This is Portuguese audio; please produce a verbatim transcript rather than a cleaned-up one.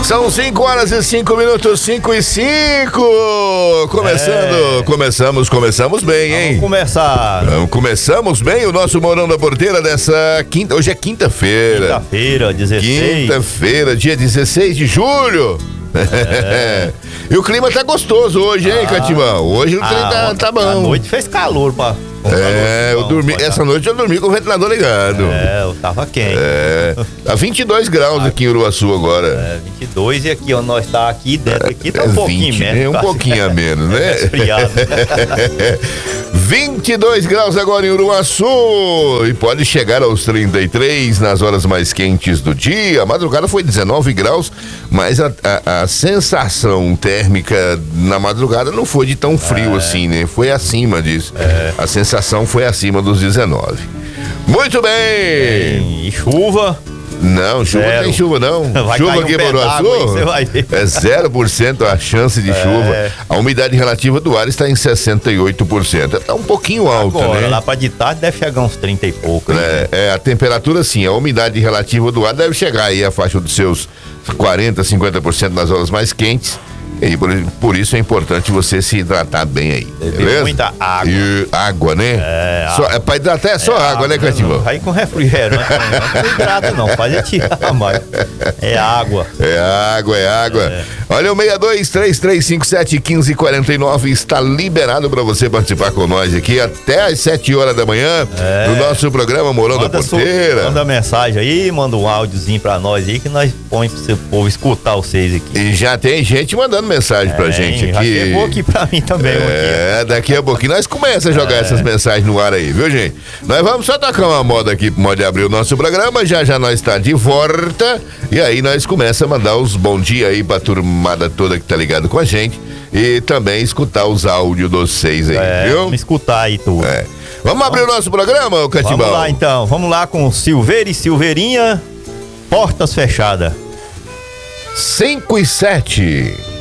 São cinco horas e cinco minutos, cinco e cinco. Começando, é. começamos, começamos bem, hein? Vamos começar. Vamos, começamos bem o nosso Morão da Porteira dessa quinta, hoje é quinta-feira. Quinta-feira, dezesseis. Quinta-feira, dia dezesseis de julho. É. E o clima tá gostoso hoje, hein, ah, Catimão? Hoje o trem ah, tá, tá bom. A noite fez calor, pá. É, eu dormi, essa noite eu dormi com o ventilador ligado. É, eu tava quente. É, tá vinte e dois graus aqui em Uruaçu agora. É, vinte e dois e aqui, onde nós tá aqui dentro, aqui tá um é pouquinho vinte, menos. É um pouquinho a menos, né? É esfriado. vinte e dois graus agora em Uruaçu e pode chegar aos trinta e três nas horas mais quentes do dia. A madrugada foi dezenove graus, mas a, a, a sensação térmica na madrugada não foi de tão frio é. assim, né? Foi acima disso. É. A sensação foi acima dos dezenove. Muito bem! E chuva? Não, chuva não tem chuva não. Vai chuva aqui em Uruaçu é zero por cento a chance de é. chuva. A umidade relativa do ar está em sessenta e oito por cento. Está um pouquinho alta, agora, né? Lá para de tarde deve chegar uns trinta e pouco. É, né? é, a temperatura sim, a umidade relativa do ar deve chegar aí a faixa dos seus quarenta, cinquenta por cento nas horas mais quentes. E por, por isso é importante você se hidratar bem aí. Beleza? Muita água. E água, né? É, só, é pra hidratar é só é água, água, né, Catimão? Vai com refrigerante, não, não hidrata não, faz é tirar mais. É água. É água, é água. É. Olha, o seis dois três três cinco sete um cinco quatro nove está liberado pra você participar com nós aqui até às sete horas da manhã é. do nosso programa Morão da Porteira. Su, manda mensagem aí, manda um áudiozinho pra nós aí que nós põe pro seu povo escutar vocês aqui. E já tem gente mandando mensagem é, pra gente aqui. Já chegou aqui pra mim também. É, aqui. daqui a pouquinho nós começamos a jogar é. essas mensagens no ar aí, viu, gente? Nós vamos só tocar uma moda aqui pro modo de abrir o nosso programa, já já nós tá de volta e aí nós começamos a mandar os bom dia aí pra turmada toda que tá ligado com a gente e também escutar os áudios dos seis aí, é, viu? Vamos escutar aí tudo. É. Vamos abrir o nosso programa, Catimbau? Vamos lá então, vamos lá com Silveira e Silveirinha, Portas Fechadas. cinco e sete.